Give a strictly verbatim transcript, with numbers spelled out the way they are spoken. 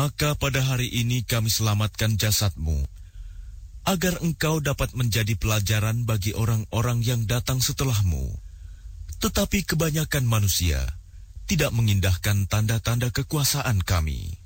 Maka pada hari ini kami selamatkan jasadmu, agar engkau dapat menjadi pelajaran bagi orang-orang yang datang setelahmu. Tetapi kebanyakan manusia tidak mengindahkan tanda-tanda kekuasaan kami.